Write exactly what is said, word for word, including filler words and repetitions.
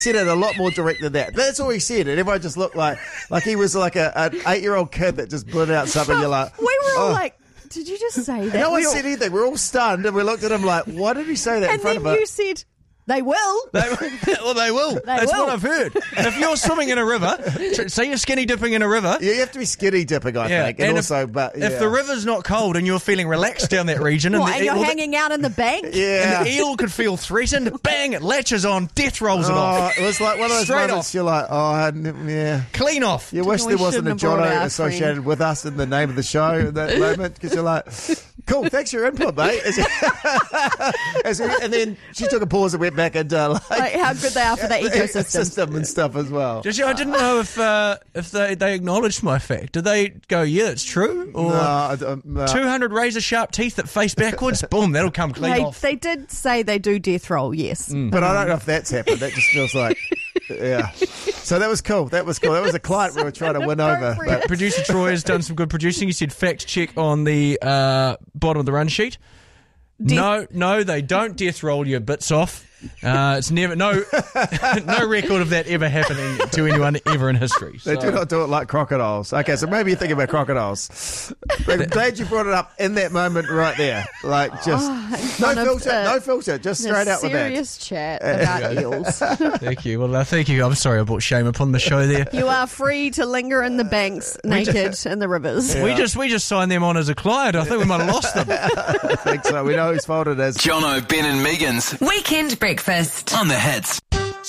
said it a lot more direct than that. That's all he said, and everyone just looked like like he was like a, an eight-year-old kid that just blurted out something. You're like, we were all oh. like, did you just say that? No one we all... said anything. We're all stunned, and we looked at him like, why did he say that and in front then of us? you said, they will. They, well, they will. They That's will. what I've heard. If you're swimming in a river, tr- say you're skinny dipping in a river. Yeah, you have to be skinny dipping, I Yeah, think, and, and also, if, but yeah. if the river's not cold and you're feeling relaxed down that region, What, and, and the, you're well, hanging out in the bank? yeah. and the eel could feel threatened, bang, it latches on, death rolls it Oh, off. it was like one of those Straight moments off. you're like, oh, I didn't- yeah. Clean off. You wish We there wasn't a shouldn't have brought Jono our associated friend. with us in the name of the show at that moment, because you're like, cool, thanks for your input, mate. As we- and then she took a pause and went back into like, Like how good they are for the ecosystem. system and stuff as well. Just, I didn't know if uh, if they, they acknowledged my fact. Did they go, yeah, it's true? Or No, I don't- no. two hundred razor sharp teeth that face backwards? Boom, that'll come clean They, off. they did say they do death roll, yes. But I don't know if that's happened. That just feels like, yeah. So that was cool. That was cool. That was a client we were trying to win over. But Producer Troy has done some good producing. He said fact check on the uh, bottom of the run sheet. Death- No, no, they don't death roll your bits off. Uh, it's never no no record of that ever happening to anyone ever in history. they So- do not do it like crocodiles. Okay, so maybe you're thinking about crocodiles. I'm glad you brought it up in that moment right there. Like just no front of filter, the- no filter, just straight out with that. Serious chat about eels. Thank you. Well, uh, thank you. I'm sorry I brought shame upon the show there. You are free to linger in the banks naked in the rivers. We just we just signed them on as a client. I think we might have lost them. I think so. We know whose fault it is. Jono, Ben and Megan's Weekend breakfast. on the hits.